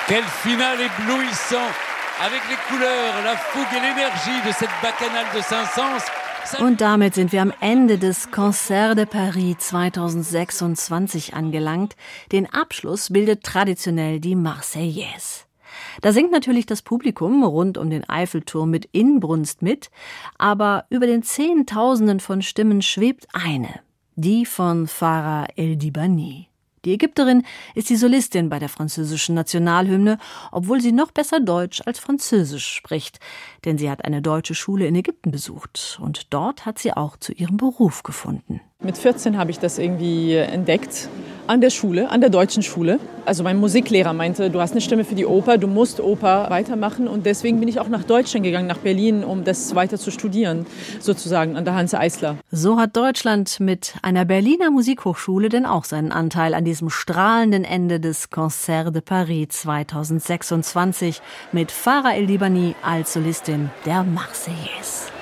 Quel final éblouissant, avec les couleurs, la fougue et l'énergie de cette bacchanale de Saint-Saëns. Und damit sind wir am Ende des Concert de Paris 2026 angelangt. Den Abschluss bildet traditionell die Marseillaise. Da singt natürlich das Publikum rund um den Eiffelturm mit Inbrunst mit, aber über den Zehntausenden von Stimmen schwebt eine, die von Farah El-Dibani. Die Ägypterin ist die Solistin bei der französischen Nationalhymne, obwohl sie noch besser Deutsch als Französisch spricht. Denn sie hat eine deutsche Schule in Ägypten besucht. Und dort hat sie auch zu ihrem Beruf gefunden. Mit 14 habe ich das irgendwie entdeckt. An der Schule, an der deutschen Schule. Also mein Musiklehrer meinte, du hast eine Stimme für die Oper, du musst Oper weitermachen. Und deswegen bin ich auch nach Deutschland gegangen, nach Berlin, um das weiter zu studieren, sozusagen an der Hanse Eisler. So hat Deutschland mit einer Berliner Musikhochschule denn auch seinen Anteil an diesem strahlenden Ende des Concert de Paris 2026 mit Farah El-Dibani als Solistin der Marseillaise.